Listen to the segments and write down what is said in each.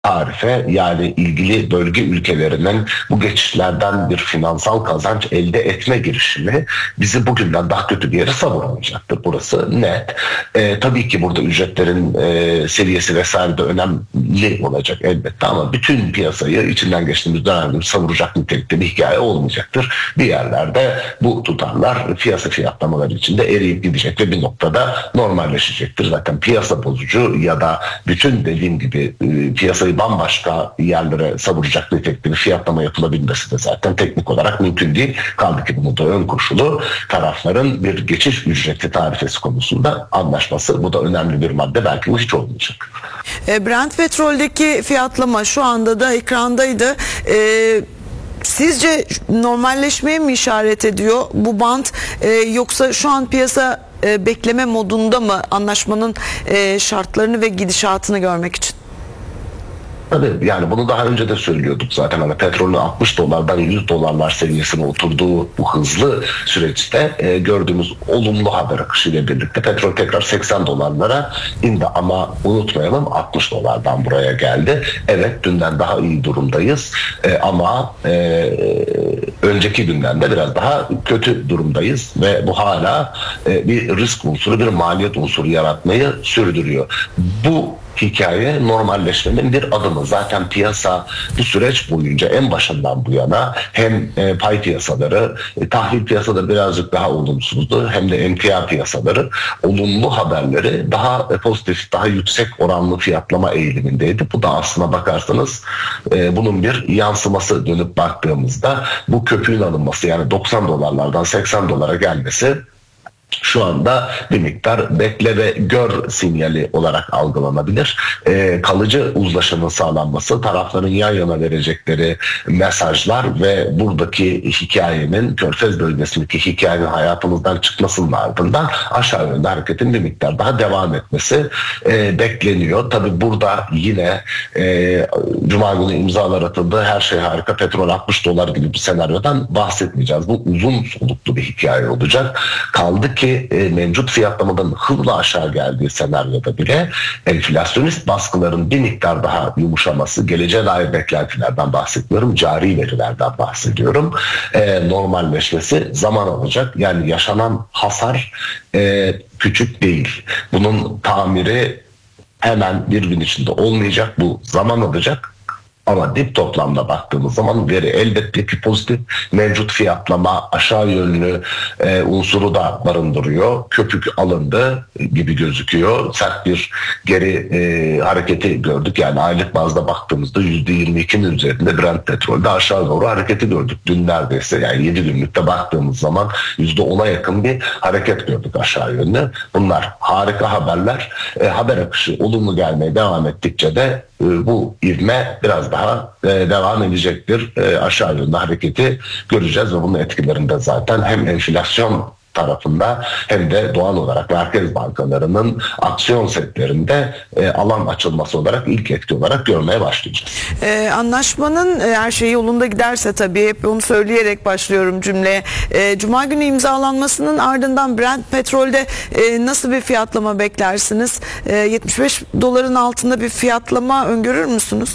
tarife, yani ilgili bölge ülkelerinin bu geçişlerden bir finansal kazanç elde etme girişimi bizi bugünden daha kötü bir yere savurmayacaktır. Burası net. Tabii ki burada ücretlerin seviyesi vesaire de önemli olacak elbette, ama bütün piyasayı içinden geçtiğimiz dönemde savuracak nitelikte bir hikaye olmayacaktır. Bir yerlerde bu tutarlar piyasa fiyatlamaları içinde eriyip gidecek ve bir noktada normalleşecektir. Zaten piyasa bozucu ya da bütün dediğim gibi piyasayı bambaşka yerlere savuracak nitelikte bir fiyatlama yapılabilmesi de zaten teknik olarak mümkün değil. Kaldı ki bunun da ön koşulu tarafların bir geçiş ücreti tarifesi konusunda anlaşması. Bu da önemli bir madde. Belki bu hiç olmayacak. Brent petroldeki fiyatlama şu anda da ekrandaydı. Sizce normalleşmeye mi işaret ediyor bu band, yoksa şu an piyasa bekleme modunda mı anlaşmanın şartlarını ve gidişatını görmek için? Tabii, yani bunu daha önce de söylüyorduk zaten. Hani petrolün 60 dolardan 100 dolarlar seviyesine oturduğu bu hızlı süreçte gördüğümüz olumlu haber akışı ile birlikte petrol tekrar 80 dolarlara indi, ama unutmayalım 60 dolardan buraya geldi. Evet, dünden daha iyi durumdayız, ama önceki günden de biraz daha kötü durumdayız ve bu hala bir risk unsuru, bir maliyet unsuru yaratmayı sürdürüyor. Bu hikaye normalleşmenin bir adımı. Zaten piyasa bu süreç boyunca en başından bu yana hem pay piyasaları, tahvil piyasaları birazcık daha olumsuzdu, hem de emtia piyasaları olumlu haberleri daha pozitif, daha yüksek oranlı fiyatlama eğilimindeydi. Bu da aslına bakarsanız bunun bir yansıması. Dönüp baktığımızda bu köpüğün alınması, yani 90 dolarlardan 80 dolara gelmesi şu anda bir miktar bekle ve gör sinyali olarak algılanabilir. Kalıcı uzlaşının sağlanması, tarafların yan yana verecekleri mesajlar ve buradaki hikayenin, Körfez bölgesindeki hikayenin hayatımızdan çıkmasının ardından aşağı yönde hareketin bir miktar daha devam etmesi bekleniyor. Tabii burada yine Cuma günü imzalar atıldı, her şey harika, petrol 60 dolar gibi bir senaryodan bahsetmeyeceğiz. Bu uzun soluklu bir hikaye olacak. Kaldı ki mevcut fiyatlamadan hızla aşağı geldiği senaryoda bile enflasyonist baskıların bir miktar daha yumuşaması, geleceğe dair beklentilerden bahsetmiyorum, cari verilerden bahsediyorum, normalleşmesi zaman alacak. Yani yaşanan hasar küçük değil. Bunun tamiri hemen bir gün içinde olmayacak, bu zaman alacak. Ama dip toplamda baktığımız zaman veri elbette ki pozitif. Mevcut fiyatlama aşağı yönlü unsuru da barındırıyor. Köpük alındı gibi gözüküyor. Sert bir geri hareketi gördük. Yani aylık bazda baktığımızda %22'nin üzerinde Brent petrolde aşağı doğru hareketi gördük. Dün neredeyse, yani 7 günlükte baktığımız zaman %10'a yakın bir hareket gördük aşağı yönlü. Bunlar harika haberler. Haber akışı olumlu gelmeye devam ettikçe de bu ivme biraz daha devam edecektir. Aşağı yönde hareketi göreceğiz ve bunun etkilerinde zaten hem enflasyon tarafında hem de doğal olarak merkez bankalarının aksiyon setlerinde alan açılması olarak ilk etki olarak görmeye başlayacağız. Anlaşmanın her şey yolunda giderse, tabii hep onu söyleyerek başlıyorum cümleye. Cuma günü imzalanmasının ardından Brent petrolde nasıl bir fiyatlama beklersiniz? 75 doların altında bir fiyatlama öngörür müsünüz?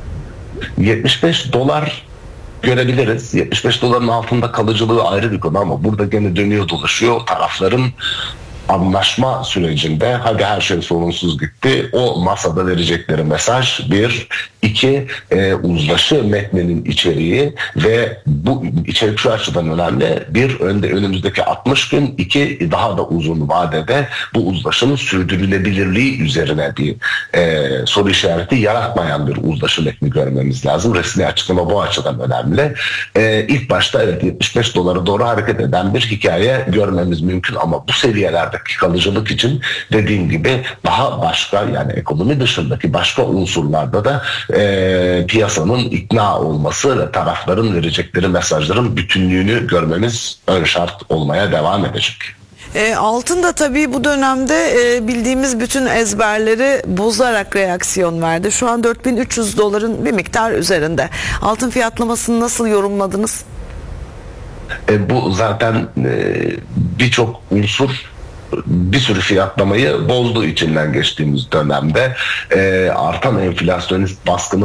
75 dolar görebiliriz. 75 doların altında kalıcılığı ayrı bir konu, ama burada gene dönüyor dolaşıyor. Tarafların anlaşma sürecinde hadi her şey sorunsuz gitti, o masada verecekleri mesaj bir, iki, uzlaşı metninin içeriği ve bu içerik şu açıdan önemli: bir, önümüzdeki 60 gün, iki, daha da uzun vadede bu uzlaşının sürdürülebilirliği üzerine bir soru işareti yaratmayan bir uzlaşı metni görmemiz lazım. Resmi açıklama bu açıdan önemli. İlk başta evet 75 dolara doğru hareket eden bir hikaye görmemiz mümkün, ama bu seviyelerde kalıcılık için dediğim gibi daha başka, yani ekonomi dışındaki başka unsurlarda da piyasanın ikna olması ve tarafların verecekleri mesajların bütünlüğünü görmemiz ön şart olmaya devam edecek. Altın da tabii bu dönemde bildiğimiz bütün ezberleri bozarak reaksiyon verdi. Şu an 4300 doların bir miktar üzerinde. Altın fiyatlamasını nasıl yorumladınız? Bu zaten birçok unsur bir sürü fiyatlamayı bozdu içinden geçtiğimiz dönemde. Artan enflasyonist baskının